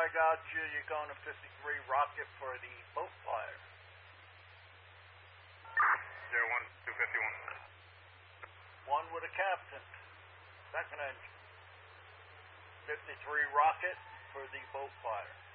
got you. You're going to 53 Rocket for the boat fire. 01, 251. One with a captain. Second engine. 53 Rocket for the boat fire.